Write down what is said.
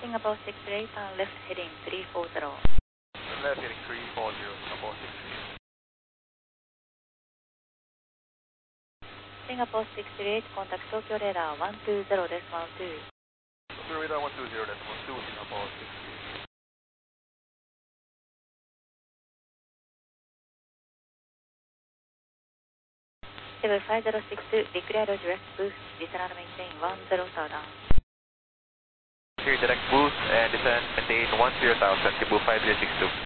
Singapore 68, turn left heading 340. Left heading 340, Singapore 68. Singapore 68, contact Tokyo radar 120.12. Tokyo radar 120.12, Singapore 68. Level 5062, declare direct boost, descend and maintain 10,000. Here, direct boost and descend, maintain 10,000, Cebu 5062.